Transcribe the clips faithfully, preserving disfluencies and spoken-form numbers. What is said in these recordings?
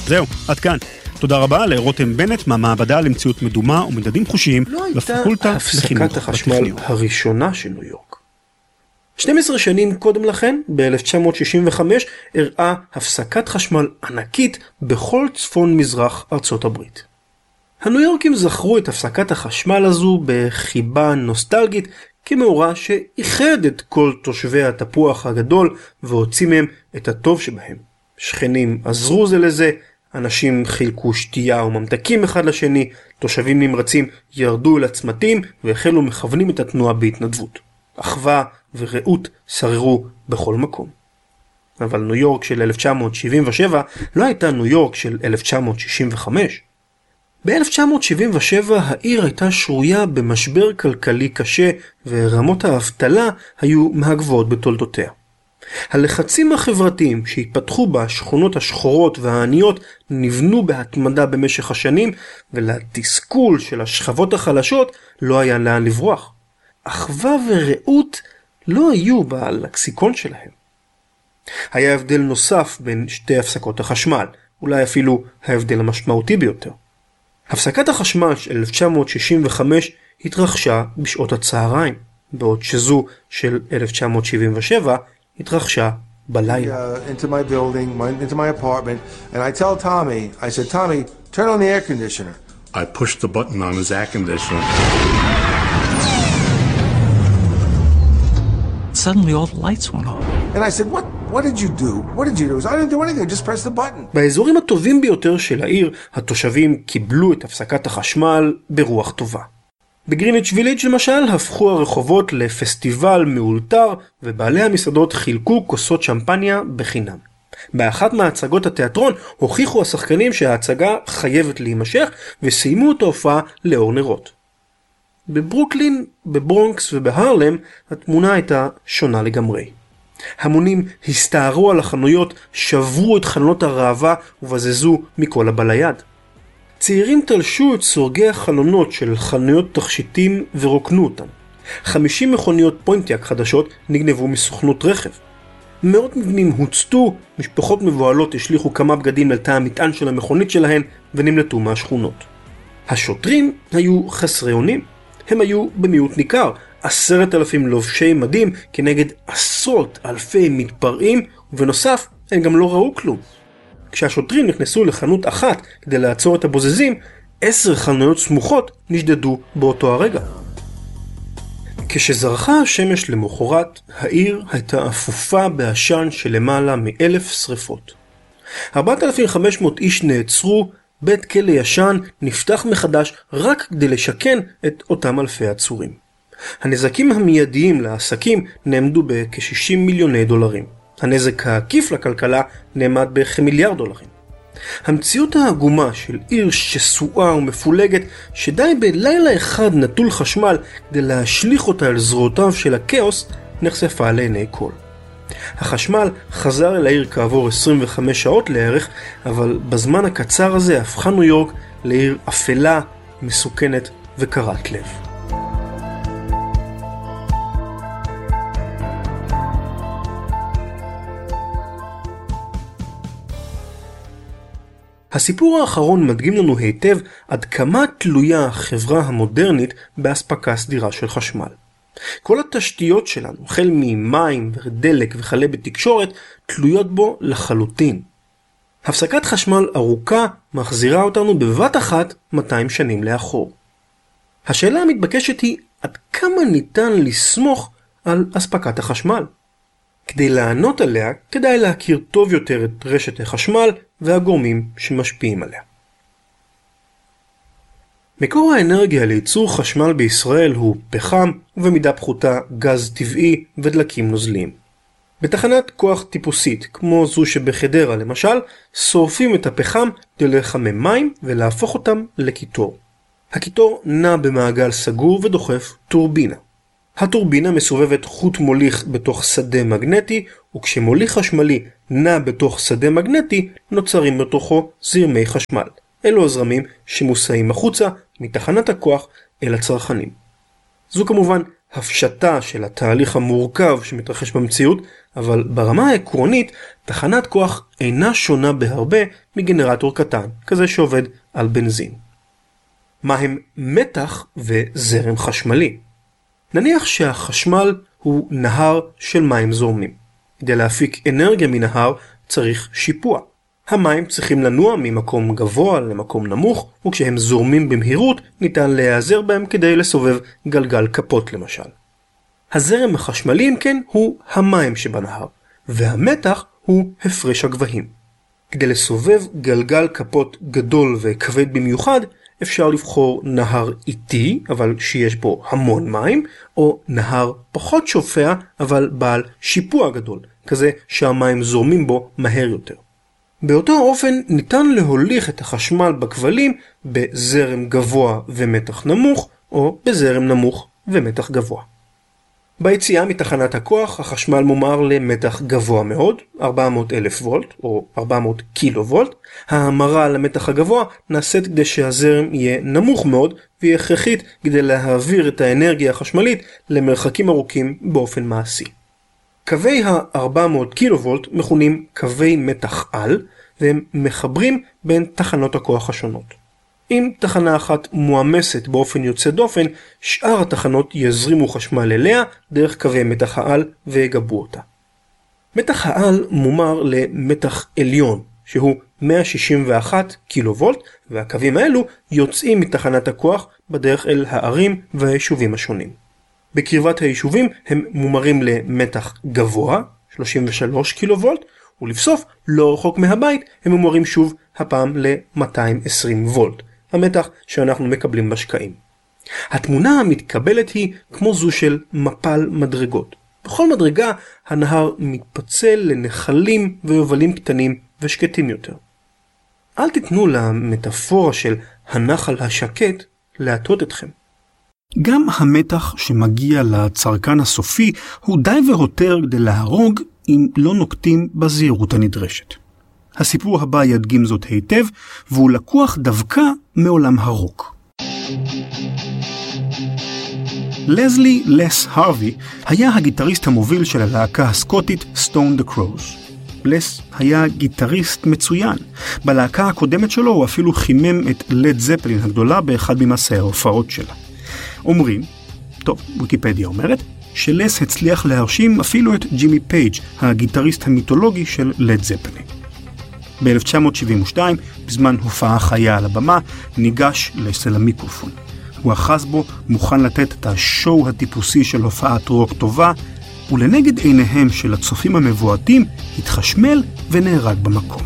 זהו, עד כאן. תודה רבה לרותם בנט מהמעבדה למציאות מדומה ומדדים חושיים בפקולטה לחינוך הפסקת החשמל הראשונה של ניו יורק. שתים עשרה שנים קודם לכן, ב-אלף תשע מאות שישים וחמש, הראה הפסקת חשמל ענקית בכל צפון מזרח ארצות הברית. הניו יורקים זכרו את הפסקת החשמל הזו בחיבה נוסטלגית כמאורע שאיחד את כל תושבי התפוח הגדול והוציא מהם את הטוב שבהם. שכנים עזרו זה לזה, אנשים חילקו שתייה וממתקים אחד לשני, תושבים נמרצים ירדו אל הצמתים והחלו מכוונים את התנועה בהתנדבות. אחווה ורעות שררו בכל מקום. אבל ניו יורק של אלף תשע מאות שבעים ושבע לא הייתה ניו יורק של אלף תשע מאות שישים וחמש. ב-אלף תשע מאות שבעים ושבע העיר הייתה שרויה במשבר כלכלי קשה ורמות האבטלה היו מהגבוהות בתולדותיה. הלחצים החברתיים שהתפתחו בשכונות השחורות והעניות נבנו בהתמדה במשך השנים, ולתסכול של השכבות החלשות לא היה לאן לברוח. אחווה ורעות לא היו בלקסיקון שלהם. היה הבדל נוסף בין שתי הפסקות החשמל, אולי אפילו ההבדל המשמעותי ביותר. הפסקת החשמל של אלף תשע מאות שישים וחמש התרחשה בשעות הצהריים, בעוד שזו של אלף תשע מאות שבעים ושבע התרחשה בלילה. Uh, into my building, my, into my apartment, and I tell Tommy, I said, Tommy, turn on the air conditioner. I pushed the button on his air conditioner. Suddenly all the lights went off. And I said, what, what did you do? What did you do? I didn't do anything, just press the button. באזורים הטובים ביותר של העיר, התושבים קיבלו את הפסקת החשמל ברוח טובה. בגריניץ' ויליג' למשל הפכו הרחובות לפסטיבל מאולתר, ובעלי המסעדות חילקו כוסות שמפניה בחינם. באחת מההצגות התיאטרון הוכיחו השחקנים שההצגה חייבת להימשך, וסיימו את ההופעה לאור נרות. בברוקלין, בברונקס ובהרלם התמונה הייתה שונה לגמרי. המונים הסתערו על החנויות, שברו את חלונות הראווה ובזזו מכל הבא ליד. צעירים תלשו את סורגי החלונות של חנויות תכשיטים ורוקנו אותם. חמישים מכוניות פוינטיאק חדשות נגנבו מסוכנות רכב. מאות מבנים הוצתו, משפחות מבועלות השליחו כמה בגדים אל תא המטען של המכונית שלהן ונמלטו מהשכונות. השוטרים היו חסרי אונים. הם היו במיעוט ניכר, עשרת אלפים לובשי מדים כנגד עשרות אלפי מתפרעים, ובנוסף הם גם לא ראו כלום. כשהשוטרים נכנסו לחנות אחת כדי לעצור את הבוזזים, עשר חנויות סמוכות נשדדו באותו הרגע. כשזרחה השמש למחרת, העיר הייתה אפופה בעשן של למעלה מאלף שריפות. ארבעת אלפים וחמש מאות איש נעצרו, בית כלא ישן נפתח מחדש רק כדי לשכן את אותם אלפי עצורים. הנזקים המיידיים לעסקים נעמדו בכ-שישים מיליוני דולרים. הנזק העקיף לכלכלה נעמד בכמיליארד דולרים. המציאות העגומה של עיר שסועה ומפולגת שדי בלילה אחד נטול חשמל כדי להשליך אותה אל זרועותיו של הכאוס נחשפה לעיני כל. החשמל חזר אל העיר כעבור עשרים וחמש שעות לערך, אבל בזמן הקצר הזה הפכה ניו יורק לעיר אפלה, מסוכנת וקרת לב. הסיפור האחרון מדגים לנו היטב עד כמה תלויה החברה המודרנית באספקה סדירה של חשמל. כל התשתיות שלנו, החל ממים ודלק וכלה בתקשורת, תלויות בו לחלוטין. הפסקת חשמל ארוכה מחזירה אותנו בבת אחת מאתיים שנים לאחור. השאלה המתבקשת היא עד כמה ניתן לסמוך על אספקת החשמל. כדי לענות עליה, כדאי להכיר טוב יותר את רשת החשמל והגורמים שמשפיעים עליה. מקור האנרגיה לייצור חשמל בישראל הוא פחם, ובמידה פחותה גז טבעי ודלקים נוזליים. בתחנת כוח טיפוסית, כמו זו שבחדרה למשל, שורפים את הפחם כדי לחמם מים ולהפוך אותם לקיטור. הקיטור נע במעגל סגור ודוחף טורבינה. הטורבינה מסובבת חוט מוליך בתוך שדה מגנטי, וכשמוליך חשמלי נע בתוך שדה מגנטי, נוצרים בתוכו זרמי חשמל. אלו הזרמים שמוסעים החוצה מתחנת הכוח אל הצרכנים. זו כמובן הפשטה של התהליך המורכב שמתרחש במציאות, אבל ברמה העקרונית, תחנת כוח אינה שונה בהרבה מגנרטור קטן, כזה שעובד על בנזין. מה הם מתח וזרם חשמלי? נניח שהחשמל הוא נהר של מים זורמים. כדי להפיק אנרגיה מנהר צריך שיפוע. המים צריכים לנוע ממקום גבוה למקום נמוך, וכשהם זורמים במהירות ניתן להיעזר בהם כדי לסובב גלגל כפות למשל. הזרם החשמלי אם כן הוא המים שבנהר, והמתח הוא הפרש הגבהים. כדי לסובב גלגל כפות גדול וכבד במיוחד, אפשר לבחור נהר איטי, אבל שיש בו המון מים, או נהר פחות שופע, אבל בעל שיפוע גדול, כזה שהמים זורמים בו מהר יותר. באותו אופן ניתן להוליך את החשמל בכבלים בזרם גבוה ומתח נמוך, או בזרם נמוך ומתח גבוה. ביציאה מתחנת הכוח החשמל מומר למתח גבוה מאוד, ארבע מאות אלף וולט או ארבע מאות קילו וולט. ההמרה למתח הגבוה נעשית כדי שהזרם יהיה נמוך מאוד והיא הכרחית כדי להעביר את האנרגיה החשמלית למרחקים ארוכים באופן מעשי. קווי ה-ארבע מאות קילו וולט מכונים קווי מתח על, והם מחברים בין תחנות הכוח השונות. אם תחנה אחת מועמסת באופן יוצא דופן, שאר התחנות יזרימו חשמל אליה דרך קווי מתח העל ויגבו אותה. מתח העל מומר למתח עליון, שהוא מאה שישים ואחת קילו וולט, והקווים האלו יוצאים מתחנת הכוח בדרך אל הערים והיישובים השונים. בקרבת היישובים הם מומרים למתח גבוה, שלושים ושלוש קילו וולט, ולבסוף, לא רחוק מהבית, הם מומרים שוב הפעם ל-מאתיים ועשרים וולט, המתח שאנחנו מקבלים בשקעים. התמונה המתקבלת היא כמו זו של מפל מדרגות. בכל מדרגה הנהר מתפצל לנחלים ויובלים קטנים ושקטים יותר. אל תיתנו למטאפורה של הנחל השקט להטות אתכם. גם המתח שמגיע לצרכן הסופי הוא די והותר כדי להרוג אם לא נוקטים בזהירות הנדרשת. הסיפור הבא ידגים זאת היטב, והוא לקוח דווקא מעולם הרוק. לזלי לס הרווי היה הגיטריסט המוביל של הלהקה הסקוטית Stone the Crows. לס היה גיטריסט מצוין. בלהקה הקודמת שלו הוא אפילו חימם את לד זפלין הגדולה באחד ממסעי ההופעות שלה. אומרים, טוב, ויקיפדיה אומרת, שלס הצליח להרשים אפילו את ג'ימי פייג', הגיטריסט המיתולוגי של לד זפלין. ב-אלף תשע מאות שבעים ושתיים, בזמן הופעה חיה על הבמה, ניגש לס אל המיקרופון. הוא אחז בו, מוכן לתת את השואו הטיפוסי של הופעת רוק טובה, ולנגד עיניהם של הצופים המבועטים התחשמל ונהרג במקום.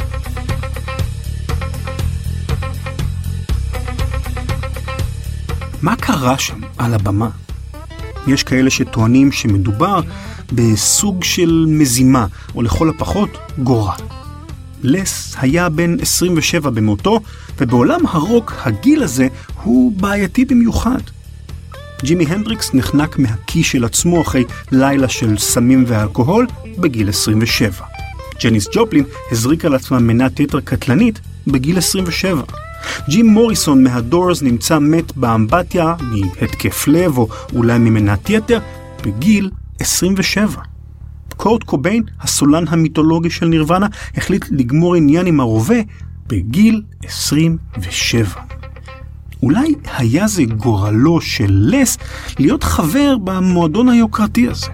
מה קרה שם על הבמה? יש כאלה שטוענים שמדובר בסוג של מזימה, או לכל הפחות גורל. לס היה בן עשרים ושבע במותו, ובעולם הרוק הגיל הזה הוא בעייתי במיוחד. ג'ימי הנדריקס נחנק מהקי של עצמו אחרי לילה של סמים ואלכוהול בגיל עשרים ושבע. ג'ניס ג'ופלין הזריקה לעצמה מנת יתר קטלנית בגיל עשרים ושבע. ג'ים מוריסון מהדורס נמצא מת באמבטיה מהתקף לב או אולי ממנת יתר בגיל עשרים ושבע. קורט קוביין, הסולן המיתולוגי של נירוונה, החליט לגמור עניין עם הרובה בגיל עשרים ושבע. אולי היה זה גורלו של לס להיות חבר במועדון היוקרתי הזה.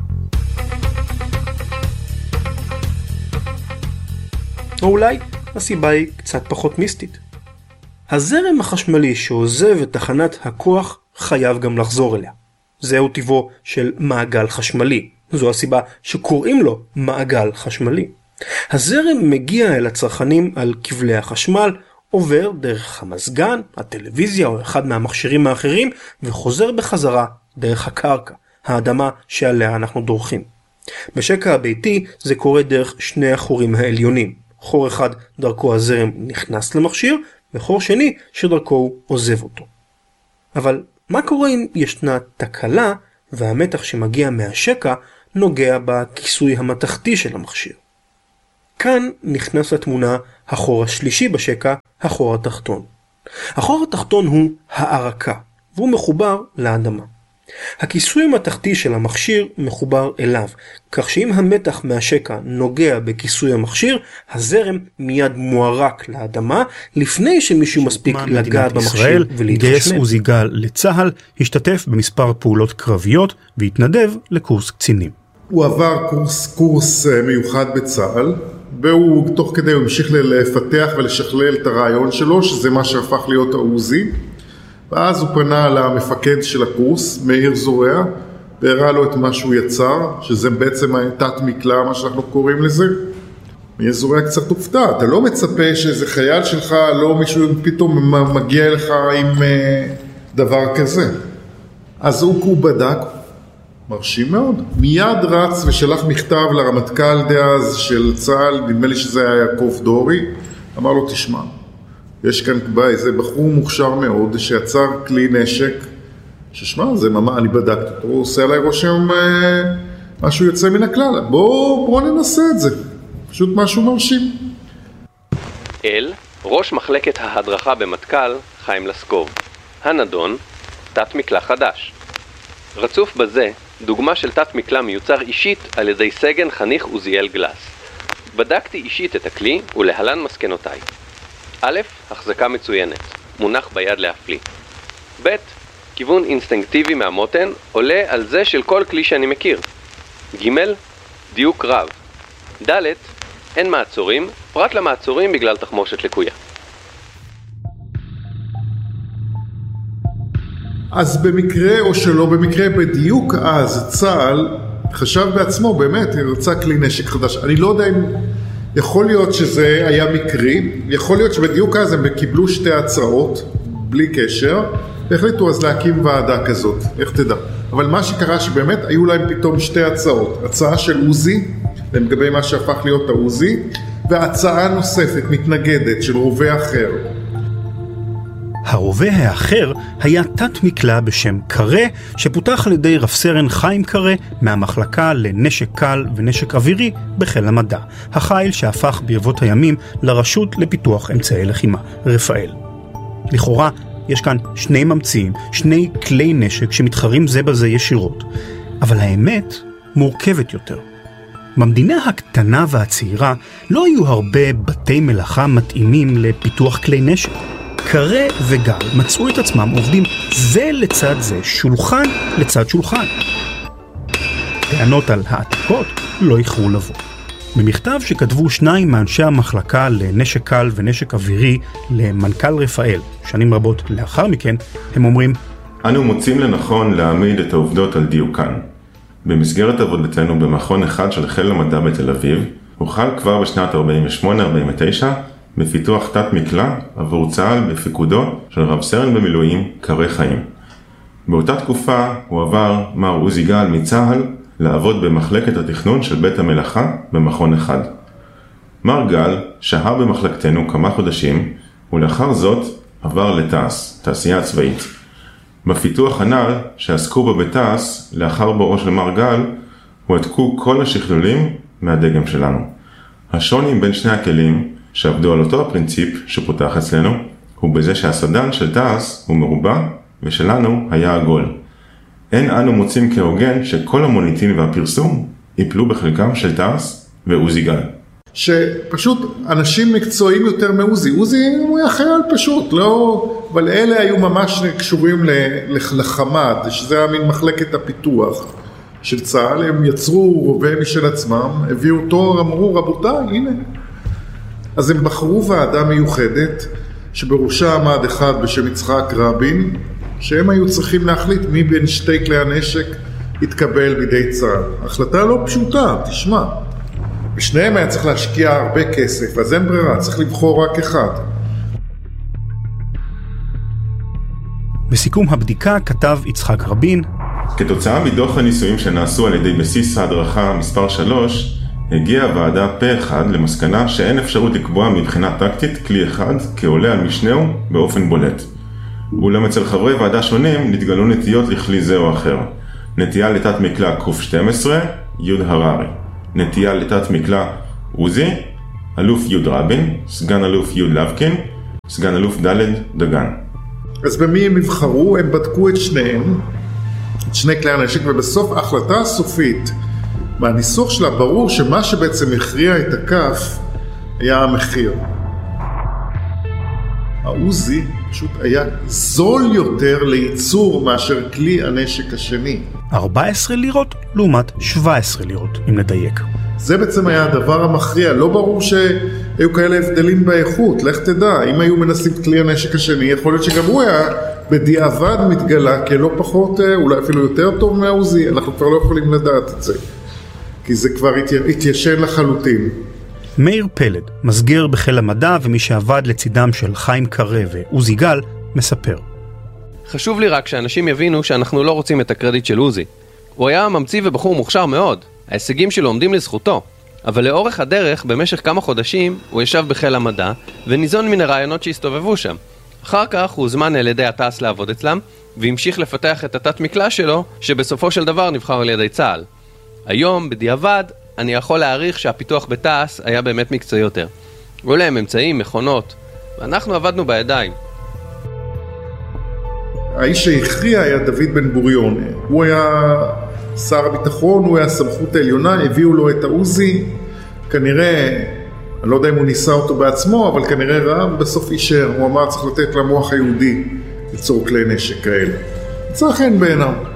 או אולי הסיבה היא קצת פחות מיסטית. הזרם החשמלי שעוזב את תחנת הכוח חייב גם לחזור אליה. זהו טבעו של מעגל חשמלי. זו הסיבה שקוראים לו מעגל חשמלי. הזרם מגיע אל הצרכנים על כבלי החשמל, עובר דרך המזגן, הטלוויזיה או אחד מהמכשירים האחרים, וחוזר בחזרה דרך הקרקע, האדמה שעליה אנחנו דורכים. בשקע הביתי זה קורה דרך שני החורים העליונים. חור אחד דרכו הזרם נכנס למכשיר, וחור שני שדרכו הוא עוזב אותו. אבל מה קורה אם ישנה תקלה והמתח שמגיע מהשקע נוגע בכיסוי המתכתי של המכשיר? כאן נכנס לתמונה החור השלישי בשקע, החור התחתון. החור התחתון הוא הערקה, והוא מחובר לאדמה. הכיסוי המתכתי של המכשיר מחובר אליו, כך שאם המתח מהשקע נוגע בכיסוי המכשיר, הזרם מיד מוערק לאדמה, לפני שמישהו מספיק לגעת במכשיר ולהתחשמל. גייס עוזי גל לצהל, השתתף במספר פעולות קרביות והתנדב לקורס קצינים. הוא עבר קורס, קורס מיוחד בצהל, והוא תוך כדי הוא המשיך לפתח ולשכלל את הרעיון שלו, שזה מה שהפך להיות העוזי. ואז הוא פנה למפקד של הקורס, מאיר זורע, והראה לו את מה שהוא יצר, שזה בעצם תת מקלע, מה שאנחנו קוראים לזה. מאיר זורע קצת הופתע, אתה לא מצפה שאיזה חייל שלך, לא מישהו פתאום מגיע לך עם דבר כזה. אז הוא, הוא בדק, מרשים מאוד. מיד רץ ושלח מכתב לרמטכ"ל דאז של צה"ל, נדמה לי שזה היה יעקב דורי, אמר לו תשמע, יש כאן איזה בחור מוכשר מאוד שיצר כלי נשק, ששמע, זה ממש, אני בדקת אותו, הוא עושה עליי רושם אה, משהו יוצא מן הכלל, בוא, בוא ננסה את זה, פשוט משהו מרשים. אל, ראש מחלקת ההדרכה במטכ"ל, חיים לסקוב. הנדון, תת מקלע חדש. רצוף בזה, דוגמה של תת מקלע מיוצר אישית על ידי סגן חניך עוזיאל גלס. בדקתי אישית את הכלי ולהלן מסקנותיי. א', החזקה מצוינת, מונח ביד להפליא. ב', כיוון אינסטינקטיבי מהמותן עולה על זה של כל כלי שאני מכיר. ג', דיוק רב. ד', אין מעצורים, פרט למעצורים בגלל תחמושת לקויה. אז במקרה או שלא במקרה, בדיוק אז צה"ל חשב בעצמו, באמת, רצה כלי נשק חדש. אני לא יודע אם יכול להיות שזה היה מקרי, יכול להיות שבדיוק אז הם קיבלו שתי הצעות, בלי קשר, והחליטו אז להקים ועדה כזאת, איך תדע. אבל מה שקרה שבאמת היו להם פתאום שתי הצעות, הצעה של עוזי, לגבי מה שהפך להיות העוזי, והצעה נוספת, מתנגדת, של רובה אחר. הרובה האחר היה תת מקלע בשם קרה, שפותח על ידי רב סרן חיים קרה מהמחלקה לנשק קל ונשק אווירי בחיל המדע, החיל שהפך ברבות הימים לרשות לפיתוח אמצעי לחימה, רפאל. לכאורה יש כאן שני ממציאים, שני כלי נשק שמתחרים זה בזה ישירות, אבל האמת מורכבת יותר. במדינה הקטנה והצעירה לא היו הרבה בתי מלאכה מתאימים לפיתוח כלי נשק. קרה וגל מצאו את עצמם עובדים זה לצד זה, שולחן לצד שולחן. טענות על העתיקות לא איחרו לבוא. במכתב שכתבו שניים מאנשי המחלקה לנשק קל ונשק אווירי למנכ"ל רפאל, שנים רבות לאחר מכן, הם אומרים: אנו מוצאים לנכון להעמיד את העובדות על דיוקן. במסגרת עבודתנו במכון אחד של חיל המדע בתל אביב, הוחל כבר בשנת ארבעים ושמונה ארבעים ותשע בפיתוח תת מקלע עבור צה"ל בפיקודו של רב סרן במילואים קרה חיים. באותה תקופה הוא עבר מר עוזי גל מצה"ל לעבוד במחלקת התכנון של בית המלאכה במכון אחד. מר גל שהה במחלקתנו כמה חודשים, ולאחר זאת עבר לתעש, תעשייה הצבאית. בפיתוח הנ"ל שעסקו בו בתעש, לאחר בואו של מר גל, הועתקו כל השכלולים מהדגם שלנו. השוני בין שני הכלים שעבדו על אותו הפרינציפ שפותח אצלנו, הוא בזה שהסדן של תעש הוא מרובע ושלנו היה עגול. אין אנו מוצאים כהוגן שכל המוניטין והפרסום ייפלו בחלקם של תעש ועוזי גל. שפשוט אנשים מקצועיים יותר מעוזי. עוזי הוא היה חייל פשוט, לא... אבל אלה היו ממש קשורים לחמ"ד, שזה היה מין מחלקת הפיתוח של צה"ל. הם יצרו רובה משל עצמם, הביאו אותו, אמרו רבותיי, הנה. אז הם בחרו ועדה מיוחדת, שבראשה עמד אחד בשם יצחק רבין, שהם היו צריכים להחליט מי בין שתי כלי הנשק יתקבל בידי צה"ל. החלטה לא פשוטה, תשמע. בשניהם היה צריך להשקיע הרבה כסף, אז אין ברירה, צריך לבחור רק אחד. בסיכום הבדיקה כתב יצחק רבין: כתוצאה מדוח הניסויים שנעשו על ידי בסיס ההדרכה מספר שלוש, הגיעה הוועדה פה אחד למסקנה שאין אפשרות לקבוע מבחינה טקטית כלי אחד כעולה על משנהו באופן בולט. אולם אצל חברי ועדה שונים נתגלו נטיות לכלי זה או אחר. נטייה לתת מקלע קוף שתים עשרה, יוד הררי. נטייה לתת מקלע עוזי, אלוף יוד רבין, סגן אלוף יוד לבקין, סגן אלוף דלת דגן. אז במי הם יבחרו? הם בדקו את שניהם, את שני כלי הנשק, ובסוף ההחלטה הסופית, מהניסוח שלה ברור שמה שבעצם הכריע את הכף היה המחיר. העוזי פשוט היה זול יותר לייצור מאשר כלי הנשק השני. ארבע עשרה לירות לעומת שבע עשרה לירות, אם נדייק. זה בעצם היה הדבר המכריע. לא ברור שהיו כאלה הבדלים באיכות. לך תדע, אם היו מנסים את כלי הנשק השני, יכול להיות שגם הוא היה בדיעבד מתגלה כלא פחות, אולי אפילו יותר טוב מהעוזי. אנחנו כבר לא יכולים לדעת את זה, כי זה כבר התיישן לחלוטין. מאיר פלד, מסגר בחיל המדע ומי שעבד לצידם של חיים קרה ועוזי גל, מספר. חשוב לי רק שאנשים יבינו שאנחנו לא רוצים את הקרדיט של עוזי. הוא היה ממציא ובחור מוכשר מאוד. ההישגים שלו עומדים לזכותו. אבל לאורך הדרך, במשך כמה חודשים, הוא ישב בחיל המדע וניזון מן הרעיונות שהסתובבו שם. אחר כך הוא הוזמן על ידי התעש לעבוד אצלם, והמשיך לפתח את התת מקלע שלו, שבסופו של דבר נבחר על ידי צה"ל. היום, בדיעבד, אני יכול להעריך שהפיתוח בתעש היה באמת מקצועי יותר. היו להם אמצעים, מכונות, ואנחנו עבדנו בידיים. האיש שהכריע היה דוד בן גוריון. הוא היה שר הביטחון, הוא היה הסמכות העליונה, הביאו לו את העוזי. כנראה, אני לא יודע אם הוא ניסה אותו בעצמו, אבל כנראה ראה, בסוף אישר. הוא אמר צריך לתת למוח היהודי ליצור כלי נשק כאלה. צריך אין בעיניו.